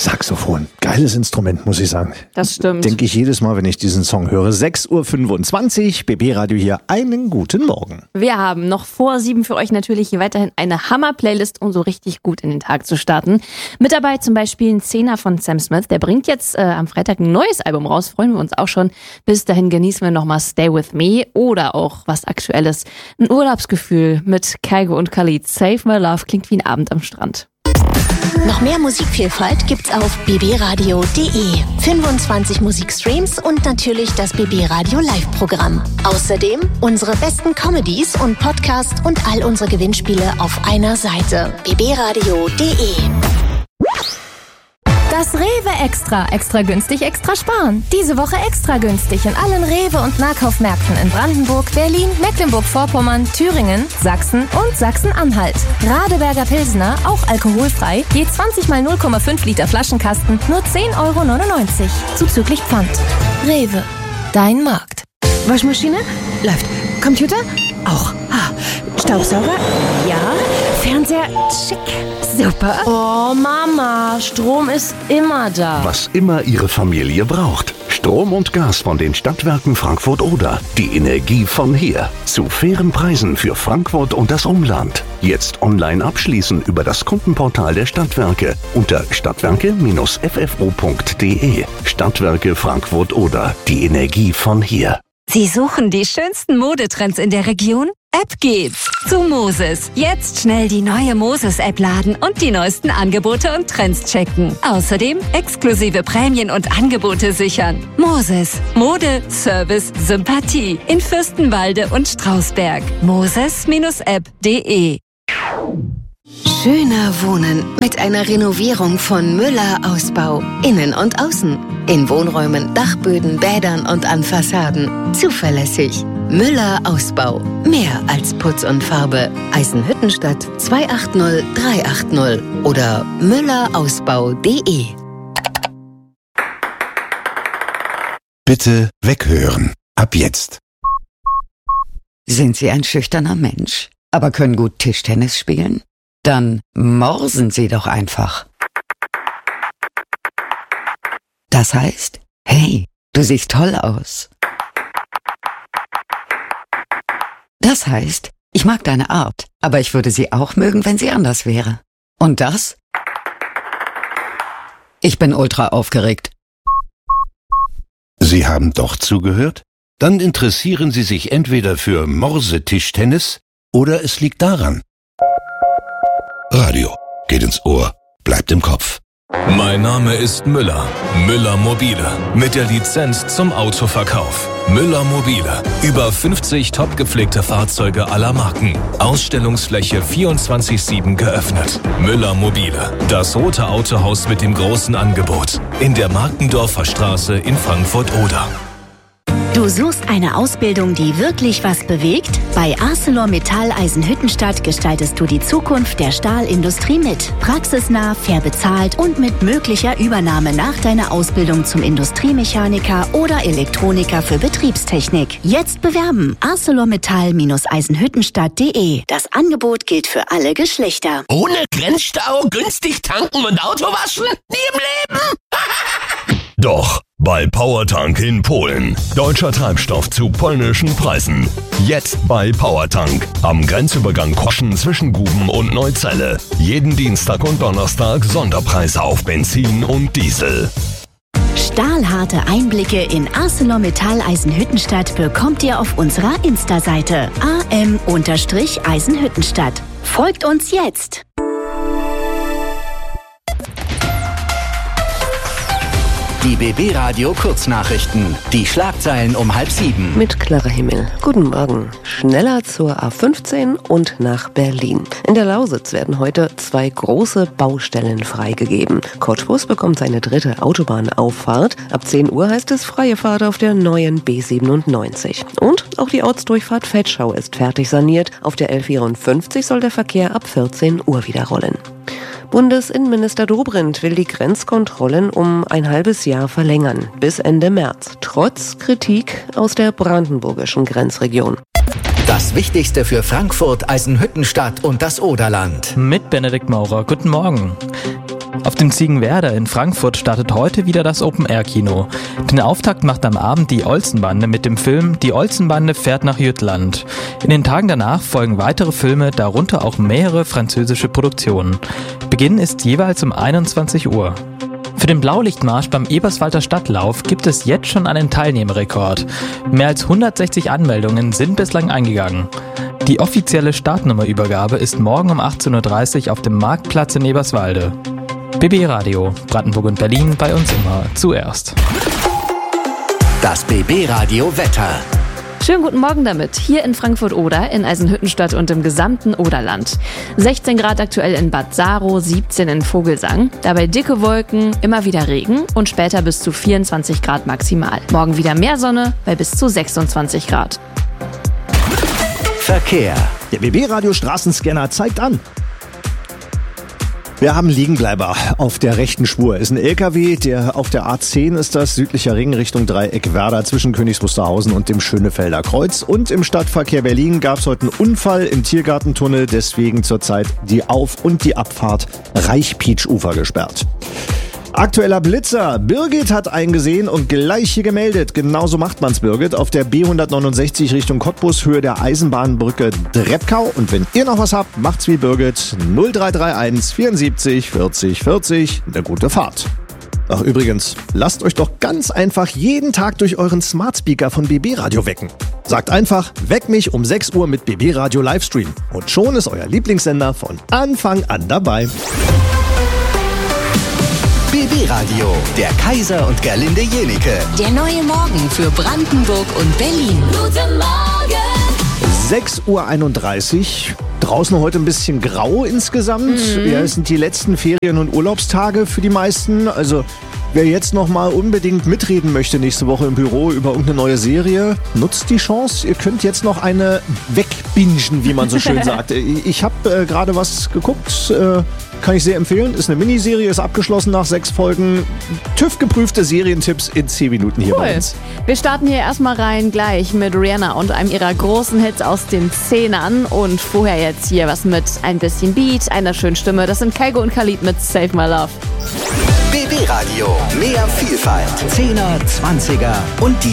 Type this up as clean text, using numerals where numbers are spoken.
Saxophon. Geiles Instrument, muss ich sagen. Das stimmt. Denke ich jedes Mal, wenn ich diesen Song höre. 6.25 Uhr, BB Radio hier. Einen guten Morgen. Wir haben noch vor 7 für euch natürlich hier weiterhin eine Hammer-Playlist, um so richtig gut in den Tag zu starten. Mit dabei zum Beispiel ein 10er von Sam Smith. Der bringt jetzt am Freitag ein neues Album raus. Freuen wir uns auch schon. Bis dahin genießen wir nochmal Stay With Me oder auch was Aktuelles. Ein Urlaubsgefühl mit Kygo und Khalid. Save My Love klingt wie ein Abend am Strand. Noch mehr Musikvielfalt gibt's auf bbradio.de. 25 Musikstreams und natürlich das BB Radio Live-Programm. Außerdem unsere besten Comedies und Podcasts und all unsere Gewinnspiele auf einer Seite. bbradio.de. Das Rewe Extra. Extra günstig, extra sparen. Diese Woche extra günstig in allen Rewe- und Nahkaufmärkten in Brandenburg, Berlin, Mecklenburg-Vorpommern, Thüringen, Sachsen und Sachsen-Anhalt. Radeberger Pilsner, auch alkoholfrei, je 20 mal 0,5 Liter Flaschenkasten, nur 10,99 €. Zuzüglich Pfand. Rewe. Dein Markt. Waschmaschine? Läuft. Computer? Auch. Staubsauger? Ja. Fernseher? Schick. Super. Oh Mama, Strom ist immer da. Was immer Ihre Familie braucht. Strom und Gas von den Stadtwerken Frankfurt-Oder. Die Energie von hier. Zu fairen Preisen für Frankfurt und das Umland. Jetzt online abschließen über das Kundenportal der Stadtwerke unter stadtwerke-ffo.de. Stadtwerke Frankfurt-Oder. Die Energie von hier. Sie suchen die schönsten Modetrends in der Region? Ab geht's zu Moses. Jetzt schnell die neue Moses-App laden und die neuesten Angebote und Trends checken. Außerdem exklusive Prämien und Angebote sichern. Moses. Mode, Service, Sympathie. In Fürstenwalde und Strausberg. moses-app.de. Schöner Wohnen mit einer Renovierung von Müller Ausbau. Innen und außen. In Wohnräumen, Dachböden, Bädern und an Fassaden. Zuverlässig. Müller Ausbau. Mehr als Putz und Farbe. Eisenhüttenstadt 280 380 oder müllerausbau.de. Bitte weghören. Ab jetzt. Sind Sie ein schüchterner Mensch, aber können gut Tischtennis spielen? Dann morsen Sie doch einfach. Das heißt, hey, du siehst toll aus. Das heißt, ich mag deine Art, aber ich würde sie auch mögen, wenn sie anders wäre. Und das? Ich bin ultra aufgeregt. Sie haben doch zugehört? Dann interessieren Sie sich entweder für Morsetischtennis oder es liegt daran. Radio geht ins Ohr, bleibt im Kopf. Mein Name ist Müller. Müller Mobile. Mit der Lizenz zum Autoverkauf. Müller Mobile. Über 50 top gepflegte Fahrzeuge aller Marken. Ausstellungsfläche 24/7 geöffnet. Müller Mobile. Das rote Autohaus mit dem großen Angebot. In der Markendorfer Straße in Frankfurt-Oder. Du suchst eine Ausbildung, die wirklich was bewegt? Bei ArcelorMittal Eisenhüttenstadt gestaltest du die Zukunft der Stahlindustrie mit. Praxisnah, fair bezahlt und mit möglicher Übernahme nach deiner Ausbildung zum Industriemechaniker oder Elektroniker für Betriebstechnik. Jetzt bewerben. ArcelorMittal-Eisenhüttenstadt.de. Das Angebot gilt für alle Geschlechter. Ohne Grenzstau, günstig tanken und Auto waschen? Nie im Leben! Doch, bei Powertank in Polen. Deutscher Treibstoff zu polnischen Preisen. Jetzt bei Powertank. Am Grenzübergang Koschen zwischen Guben und Neuzelle. Jeden Dienstag und Donnerstag Sonderpreise auf Benzin und Diesel. Stahlharte Einblicke in ArcelorMittal Eisenhüttenstadt bekommt ihr auf unserer Insta-Seite am-Eisenhüttenstadt. Folgt uns jetzt! Die BB Radio Kurznachrichten. Die Schlagzeilen um 6:30. Mit Clara Himmel. Guten Morgen. Schneller zur A15 und nach Berlin. In der Lausitz werden heute 2 große Baustellen freigegeben. Cottbus bekommt seine 3. Autobahnauffahrt. Ab 10 Uhr heißt es freie Fahrt auf der neuen B97. Und auch die Ortsdurchfahrt Vetschau ist fertig saniert. Auf der L54 soll der Verkehr ab 14 Uhr wieder rollen. Bundesinnenminister Dobrindt will die Grenzkontrollen um ein halbes Jahr verlängern, bis Ende März, trotz Kritik aus der brandenburgischen Grenzregion. Das Wichtigste für Frankfurt, Eisenhüttenstadt und das Oderland. Mit Benedikt Maurer. Guten Morgen. Auf dem Ziegenwerder in Frankfurt startet heute wieder das Open-Air-Kino. Den Auftakt macht am Abend die Olsenbande mit dem Film Die Olsenbande fährt nach Jütland. In den Tagen danach folgen weitere Filme, darunter auch mehrere französische Produktionen. Beginn ist jeweils um 21 Uhr. Für den Blaulichtmarsch beim Eberswalder Stadtlauf gibt es jetzt schon einen Teilnehmerrekord. Mehr als 160 Anmeldungen sind bislang eingegangen. Die offizielle Startnummerübergabe ist morgen um 18.30 Uhr auf dem Marktplatz in Eberswalde. BB Radio, Brandenburg und Berlin, bei uns immer zuerst. Das BB Radio Wetter. Schönen guten Morgen damit. Hier in Frankfurt-Oder, in Eisenhüttenstadt und im gesamten Oderland. 16 Grad aktuell in Bad Saro, 17 in Vogelsang. Dabei dicke Wolken, immer wieder Regen und später bis zu 24 Grad maximal. Morgen wieder mehr Sonne bei bis zu 26 Grad. Verkehr. Der BB-Radio Straßenscanner zeigt an. Wir haben Liegenbleiber auf der rechten Spur. Ist ein LKW, der auf der A10 ist das, südlicher Ring Richtung Dreieck Werder zwischen Königs Wusterhausen und dem Schönefelder Kreuz. Und im Stadtverkehr Berlin gab es heute einen Unfall im Tiergartentunnel, deswegen zurzeit die Auf- und die Abfahrt Reichpietsch-Ufer gesperrt. Aktueller Blitzer. Birgit hat eingesehen und gleich hier gemeldet. Genauso macht man's, Birgit. Auf der B169 Richtung Cottbus, Höhe der Eisenbahnbrücke Dreppkau. Und wenn ihr noch was habt, macht's wie Birgit. 0331 74 40 40. Eine gute Fahrt. Ach übrigens, lasst euch doch ganz einfach jeden Tag durch euren Smart Speaker von BB Radio wecken. Sagt einfach, weck mich um 6 Uhr mit BB Radio Livestream. Und schon ist euer Lieblingssender von Anfang an dabei. BB Radio, der Kaiser und Gerlinde Jenike. Der neue Morgen für Brandenburg und Berlin. Guten Morgen! 6.31 Uhr. Draußen heute ein bisschen grau insgesamt. Ja, es sind die letzten Ferien- und Urlaubstage für die meisten. Also wer jetzt noch mal unbedingt mitreden möchte nächste Woche im Büro über irgendeine neue Serie, nutzt die Chance. Ihr könnt jetzt noch eine wegbingen, wie man so schön sagt. Ich habe gerade was geguckt, kann ich sehr empfehlen. Ist eine Miniserie, ist abgeschlossen nach 6 Folgen. TÜV-geprüfte Serientipps in 10 Minuten hier bei uns. Wir starten hier erstmal rein gleich mit Rihanna und einem ihrer großen Hits aus den 10ern. Und vorher jetzt hier was mit ein bisschen Beat, einer schönen Stimme. Das sind Kygo und Khalid mit Save My Love. BB Radio, mehr Vielfalt. 10er, 20er und die